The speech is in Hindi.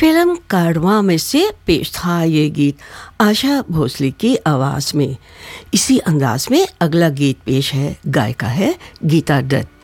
फिल्म कारवां में से पेश था ये गीत आशा भोसले की आवाज़ में। इसी अंदाज में अगला गीत पेश है, गायिका है गीता दत्त।